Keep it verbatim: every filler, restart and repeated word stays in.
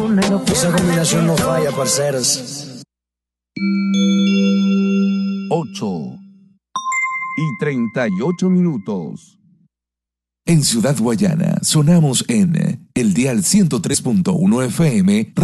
Esa combinación no falla, parceros. ocho y treinta y ocho minutos. En Ciudad Guayana sonamos en el dial ciento tres punto uno F M.